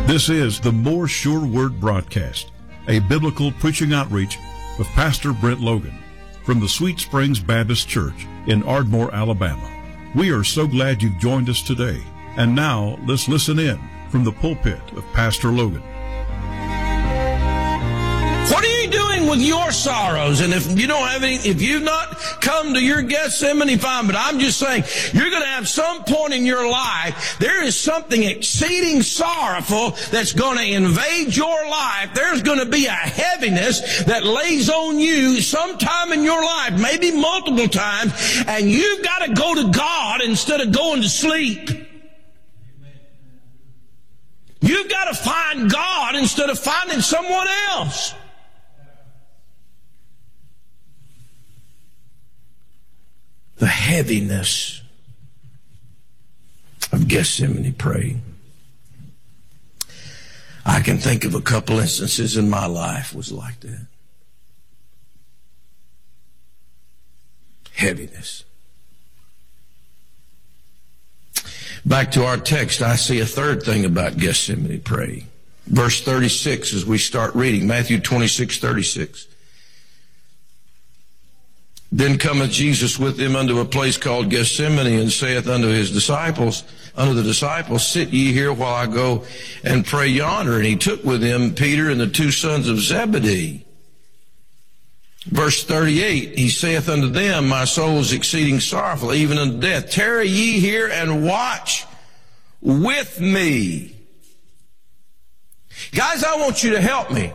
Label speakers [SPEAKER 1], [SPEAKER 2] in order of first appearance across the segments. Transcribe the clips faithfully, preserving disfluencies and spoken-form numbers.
[SPEAKER 1] This is the More Sure Word broadcast, a biblical preaching outreach with Pastor Brent Logan from the Sweet Springs Baptist Church in Ardmore, Alabama. We are so glad you've joined us today. And now let's listen in from the pulpit of Pastor Logan.
[SPEAKER 2] What are you doing with your sorrows? And if you don't have any, if you've not come to your Gethsemane, fine, but I'm just saying, you're going to have some point in your life, there is something exceeding sorrowful that's going to invade your life. There's going to be a heaviness that lays on you sometime in your life, maybe multiple times, and you've got to go to God instead of going to sleep. You've got to find God instead of finding someone else. The heaviness of Gethsemane praying. I can think of a couple instances in my life was like that. Heaviness. Back to our text, I see a third thing about Gethsemane praying. Verse thirty-six, as we start reading, Matthew twenty-six, thirty-six. Then cometh Jesus with them unto a place called Gethsemane, and saith unto his disciples, unto the disciples, Sit ye here while I go and pray yonder. And he took with him Peter and the two sons of Zebedee. Verse thirty-eight, he saith unto them, My soul is exceeding sorrowful, even unto death. Tarry ye here and watch with me. Guys, I want you to help me.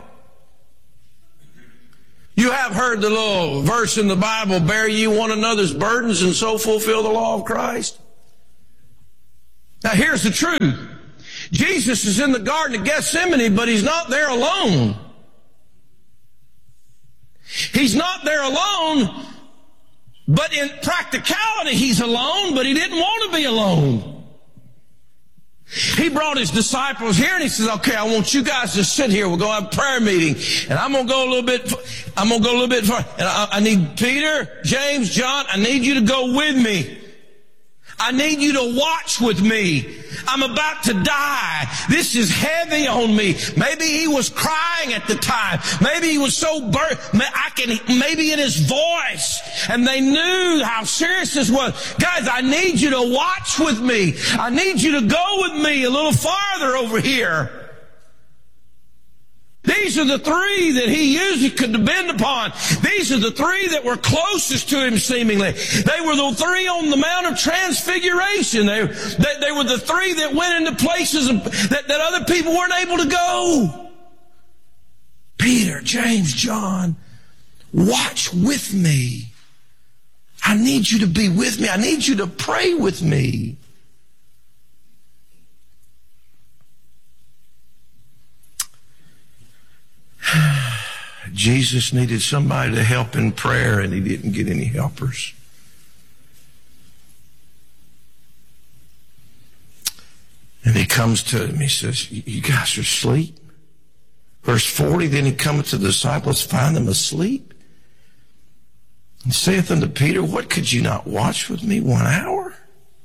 [SPEAKER 2] You have heard the little verse in the Bible, bear ye one another's burdens and so fulfill the law of Christ. Now here's the truth. Jesus is in the Garden of Gethsemane, but he's not there alone. He's not there alone, but in practicality he's alone, but he didn't want to be alone. He brought his disciples here and he says, okay, I want you guys to sit here. We're going to have a prayer meeting. And I'm going to go a little bit, I'm going to go a little bit far. And I, I need Peter, James, John, I need you to go with me. I need you to watch with me. I'm about to die. This is heavy on me. Maybe he was crying at the time. Maybe he was so burdened. I can, maybe in his voice. And they knew how serious this was. Guys, I need you to watch with me. I need you to go with me a little farther over here. These are the three that he usually could depend upon. These are the three that were closest to him seemingly. They were the three on the Mount of Transfiguration. They, they, they were the three that went into places that, that other people weren't able to go. Peter, James, John, watch with me. I need you to be with me. I need you to pray with me. Jesus needed somebody to help in prayer, and he didn't get any helpers. And he comes to him, he says, you guys are asleep? Verse forty, then he cometh to the disciples, find them asleep, and saith unto Peter, what, could you not watch with me one hour?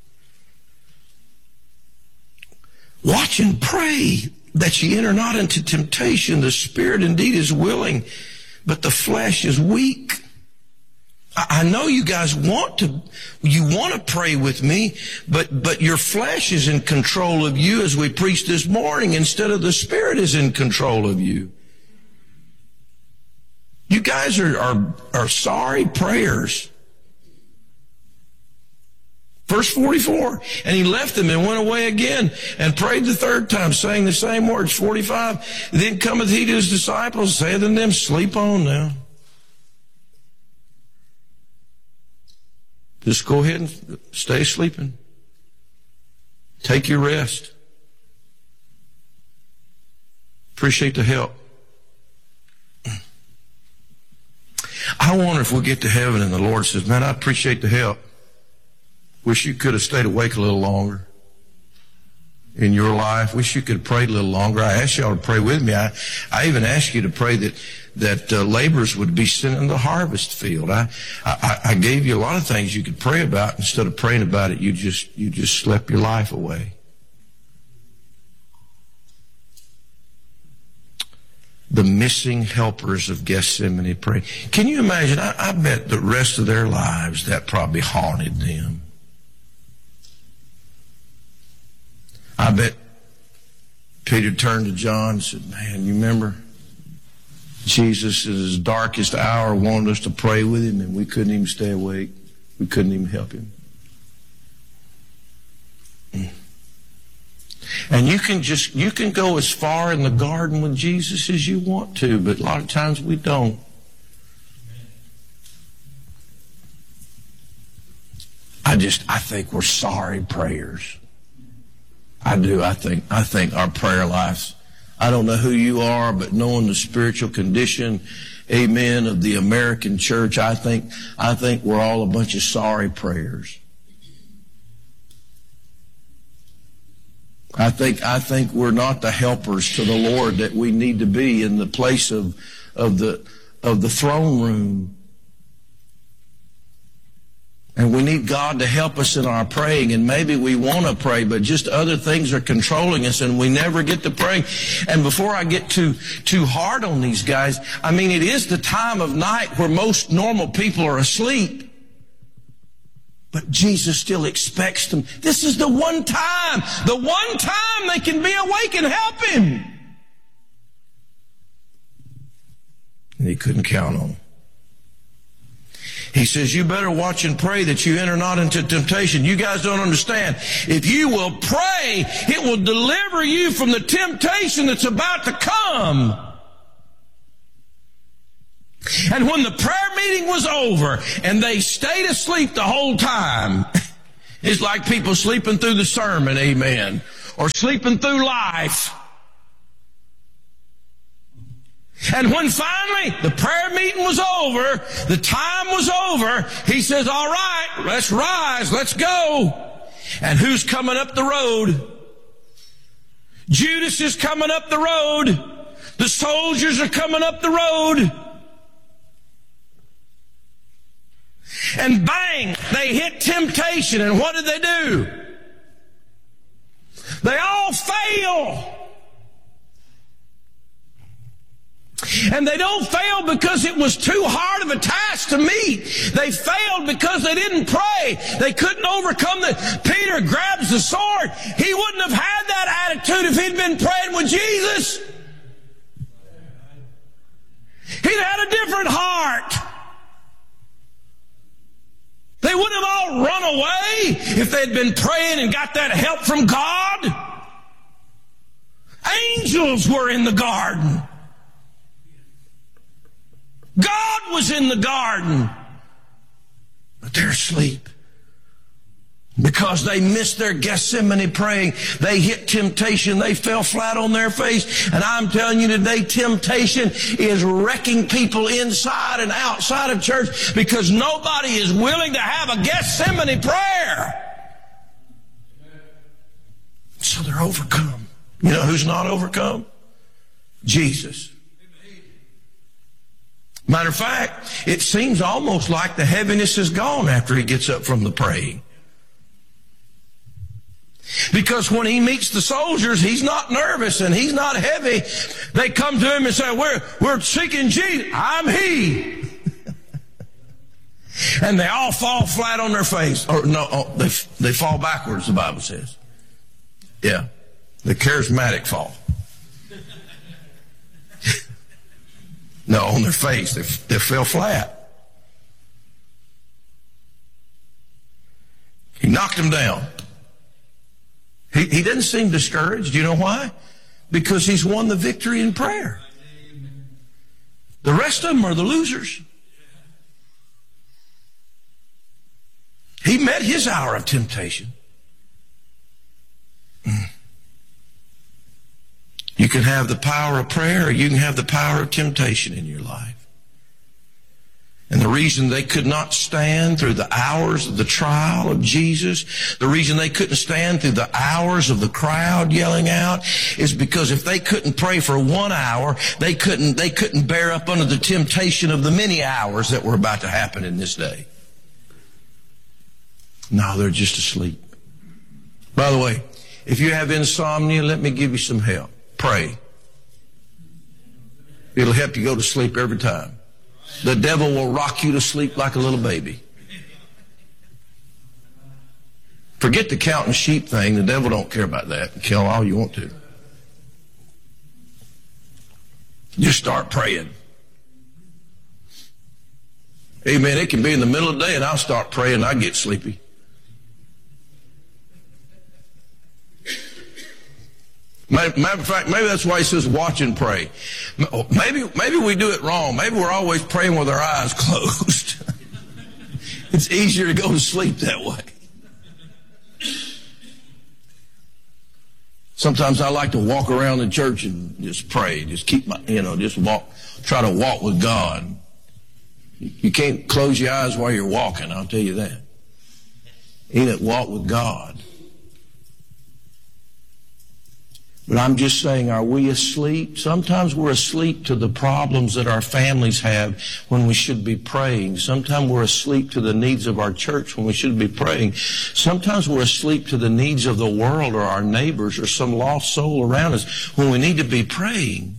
[SPEAKER 2] Watch and pray, that ye enter not into temptation. The spirit indeed is willing, but the flesh is weak. I know you guys want to, you want to pray with me, but, but your flesh is in control of you, as we preached this morning, instead of the spirit is in control of you. You guys are, are, are sorry prayers. Verse forty-four, and he left them and went away again and prayed the third time, saying the same words. forty-five, then cometh he to his disciples, saith unto them, sleep on now. Just go ahead and stay sleeping. Take your rest. Appreciate the help. I wonder if we'll get to heaven and the Lord says, man, I appreciate the help. Wish you could have stayed awake a little longer in your life. Wish you could have prayed a little longer. I asked y'all to pray with me. I, I even asked you to pray that that uh, laborers would be sent in the harvest field. I, I I gave you a lot of things you could pray about. Instead of praying about it, you just you just slept your life away. the missing helpers of Gethsemane praying. Can you imagine? I, I bet the rest of their lives that probably haunted them. I bet Peter turned to John and said, man, you remember Jesus in his darkest hour wanted us to pray with him and we couldn't even stay awake. We couldn't even help him. And you can just, you can go as far in the garden with Jesus as you want to, but a lot of times we don't. I just, I think we're sorry prayers. I do. I think, I think our prayer lives, I don't know who you are, but knowing the spiritual condition, amen, of the American church, I think, I think we're all a bunch of sorry prayers. I think, I think we're not the helpers to the Lord that we need to be in the place of, of the, of the throne room. And we need God to help us in our praying, and maybe we want to pray, but just other things are controlling us and we never get to pray. And before I get too, too hard on these guys, I mean, it is the time of night where most normal people are asleep. But Jesus still expects them. This is the one time, the one time they can be awake and help him. And he couldn't count on them. He says, you better watch and pray that you enter not into temptation. You guys don't understand. If you will pray, it will deliver you from the temptation that's about to come. And when the prayer meeting was over and they stayed asleep the whole time, it's like people sleeping through the sermon, amen, or sleeping through life. And when finally the prayer meeting was over, the time was over, he says, all right, let's rise, let's go. And who's coming up the road? Judas is coming up the road. The soldiers are coming up the road. And bang, they hit temptation. And what did they do? They all fail. And they don't fail because it was too hard of a task to meet. They failed because they didn't pray. They couldn't overcome the... Peter grabs the sword. He wouldn't have had that attitude if he'd been praying with Jesus. He'd had a different heart. They wouldn't have all run away if they'd been praying and got that help from God. Angels were in the garden. God was in the garden. But they're asleep. Because they missed their Gethsemane praying. They hit temptation. They fell flat on their face. And I'm telling you today, temptation is wrecking people inside and outside of church because nobody is willing to have a Gethsemane prayer. So they're overcome. You know who's not overcome? Jesus. Matter of fact, it seems almost like the heaviness is gone after he gets up from the praying. Because when he meets the soldiers, he's not nervous and he's not heavy. They come to him and say, we're, we're seeking Jesus. I'm he. And they all fall flat on their face. Or no, oh, they, they fall backwards, the Bible says. Yeah. The charismatic fall. No, on their face. They, they fell flat. He knocked them down. He, he doesn't seem discouraged. You know why? Because he's won the victory in prayer. The rest of them are the losers. He met his hour of temptation. Mm. You can have the power of prayer, or you can have the power of temptation in your life. And the reason they could not stand through the hours of the trial of Jesus, the reason they couldn't stand through the hours of the crowd yelling out, is because if they couldn't pray for one hour, they couldn't, they couldn't bear up under the temptation of the many hours that were about to happen in this day. No, they're just asleep. By the way, if you have insomnia, let me give you some help. Pray. It'll help you go to sleep every time. The devil will rock you to sleep like a little baby. Forget the counting sheep thing. The devil don't care about that. Kill all you want to. Just start praying. Amen. It can be in the middle of the day and I'll start praying and I get sleepy. Matter of fact, maybe that's why he says watch and pray. Maybe, maybe we do it wrong. Maybe we're always praying with our eyes closed. It's easier to go to sleep that way. Sometimes I like to walk around the church and just pray. Just keep my, you know, just walk, try to walk with God. You can't close your eyes while you're walking, I'll tell you that. You need to walk with God. But I'm just saying, are we asleep? Sometimes we're asleep to the problems that our families have when we should be praying. Sometimes we're asleep to the needs of our church when we should be praying. Sometimes we're asleep to the needs of the world or our neighbors or some lost soul around us when we need to be praying.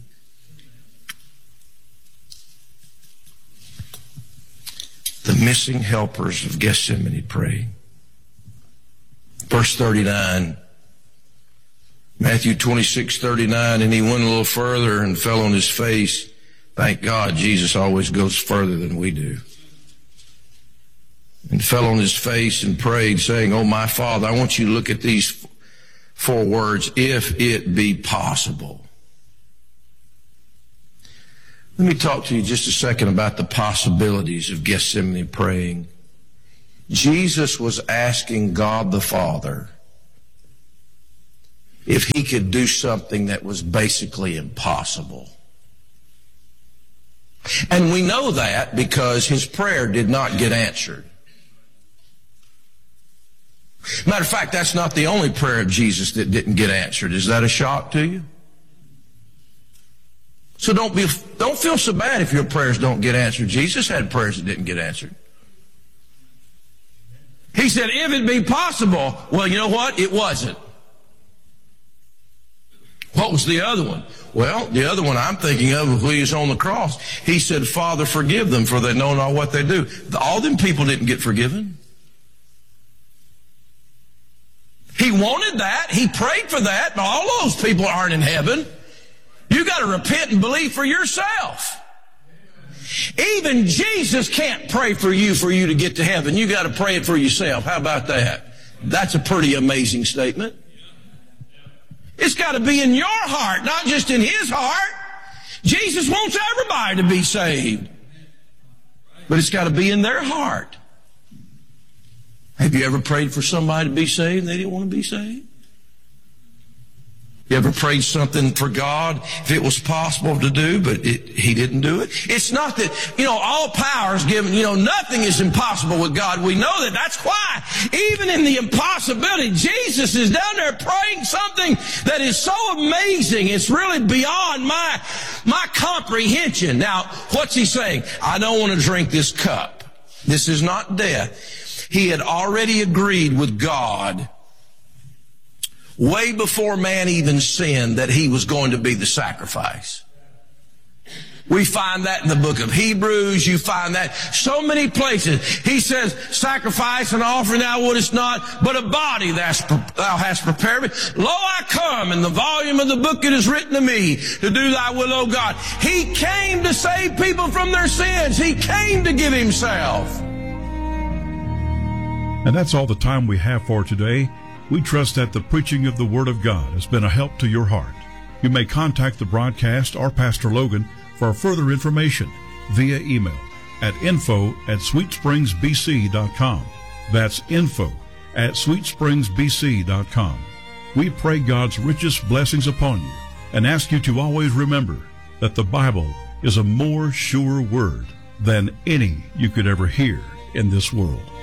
[SPEAKER 2] The missing helpers of Gethsemane praying. Verse thirty-nine. Matthew twenty-six thirty-nine, and he went a little further and fell on his face. Thank God, Jesus always goes further than we do. And fell on his face and prayed, saying, "Oh, my Father," I want you to look at these four words, "if it be possible." Let me talk to you just a second about the possibilities of Gethsemane praying. Jesus was asking God the Father if he could do something that was basically impossible. And we know that because his prayer did not get answered. Matter of fact, that's not the only prayer of Jesus that didn't get answered. Is that a shock to you? So don't be, don't feel so bad if your prayers don't get answered. Jesus had prayers that didn't get answered. He said, if it be possible. Well, you know what? It wasn't. What was the other one? Well, the other one I'm thinking of when he was on the cross. He said, "Father, forgive them, for they know not what they do." All them people didn't get forgiven. He wanted that. He prayed for that. But all those people aren't in heaven. You got to repent and believe for yourself. Even Jesus can't pray for you for you to get to heaven. You got to pray it for yourself. How about that? That's a pretty amazing statement. It's got to be in your heart, not just in his heart. Jesus wants everybody to be saved. But it's got to be in their heart. Have you ever prayed for somebody to be saved and they didn't want to be saved? You ever prayed something for God if it was possible to do, but it, he didn't do it? It's not that, you know, all power is given. You know, nothing is impossible with God. We know that. That's why even in the impossibility, Jesus is down there praying something that is so amazing. It's really beyond my, my comprehension. Now, what's he saying? I don't want to drink this cup. This is not death. He had already agreed with God way before man even sinned that he was going to be the sacrifice. We find that in the book of Hebrews. You find that so many places. He says, "Sacrifice and offering thou wouldest not, but a body thou hast prepared me. Lo, I come, in the volume of the book it is written to me, to do thy will, O God." He came to save people from their sins. He came to give himself.
[SPEAKER 1] And that's all the time we have for today. We trust that the preaching of the Word of God has been a help to your heart. You may contact the broadcast or Pastor Logan for further information via email at info at sweet springs b c dot com. That's info at sweet springs b c dot com. We pray God's richest blessings upon you and ask you to always remember that the Bible is a more sure word than any you could ever hear in this world.